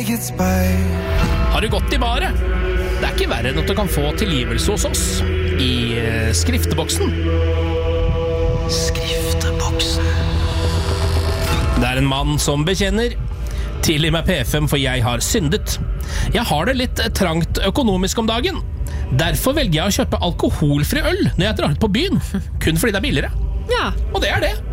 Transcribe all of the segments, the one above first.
Har du gått i baret? Det ikke verre enn at du kan få tilgivelse hos oss i skrifteboksen. Skrifteboksen. Det en mann som bekjenner. Tilgi meg P5, for jeg har syndet. Jeg har det litt trangt økonomisk om dagen. Derfor velger jeg å kjøpe alkoholfri øl når jeg drar ut på byen. Kun fordi det billigere. Ja. Og det det.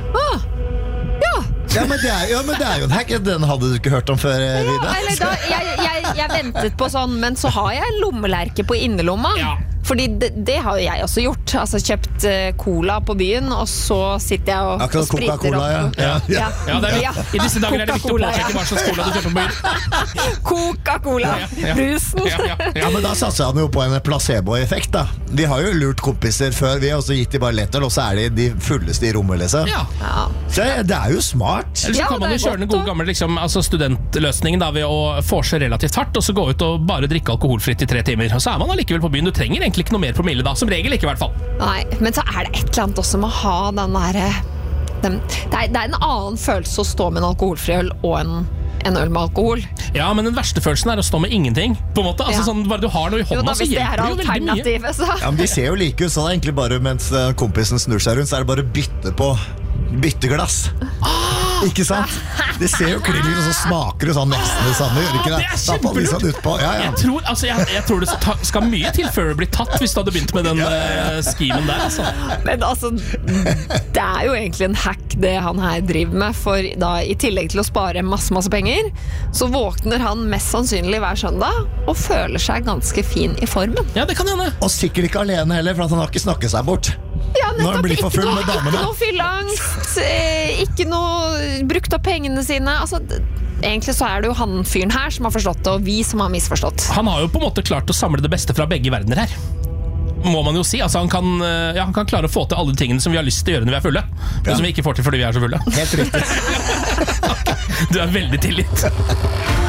Ja. Ja, men det jo en hack. Den hadde du ikke hørt om før, Vida? Jeg ventet på sånn, men så har jeg en lommelerke på innerlomma. Ja. Fordi det har jo jeg også gjort. Altså kjøpt cola på byen, og så sitter jeg og spriter Coca-Cola, opp. Ja, I disse dager det viktig å påpeke hva slags cola du kjøper på byen. Coca-Cola, brusen. Ja, men da satser han jo på en placebo-effekt da. Vi har jo lurt kompiser før. Vi har også gitt de bare lettøl, og så de fulleste i rommet, liksom. Ja. Så det jo smart. Eller så kan man jo kjøre den gode gamle studentløsningen da, ved å forse relativt hardt, og så gå ut og bare drikke alkoholfritt i 3 timer. Og så man allikevel på byen. Du trenger egentlig ikke noe mer promille da, som regel ikke i hvert fall. Nei, men så det et eller annet også med å ha den der... Det en annen følelse å stå med en alkoholfri øl og en øl med alkohol. Ja, men den verste følelsen å stå med ingenting, på en måte. Altså sånn, bare du har noe i hånda, så hjelper det jo veldig mye. Ja, men de ser jo like ut, så det egentlig bare mens kompisen snur seg rundt, så det bare bytteglass. Ikke sant? Det ser jo klingelig ut, og så smaker det sånn nesten det samme, gjør ikke det? Det kjempelurt! Sånn utpå. Ja. Jeg tror det skal mye til før du blir tatt, hvis du hadde begynt med den skimen der, altså. Men altså, det jo egentlig en hack det han her driver med, for da i tillegg til å spare masse penger, så våkner han mest sannsynlig hver søndag, og føler seg ganske fin i formen. Ja, det kan hende. Og sikkert ikke alene heller, for han har ikke snakket seg bort. Ja, når han blir for full med damene. Ikke noe fyllangst, ikke noe brukt opp pengene sine. Altså, egentlig så det jo han fyren her som har forstått det, og vi som har misforstått. Han har jo på en måte klart å samle det beste fra begge verdener her. Må man jo si. Altså, han kan klare å få til alle tingene som vi har lyst til å gjøre når vi fulle, men som vi ikke får til fordi vi så fulle. Helt riktig. Du veldig tilgitt.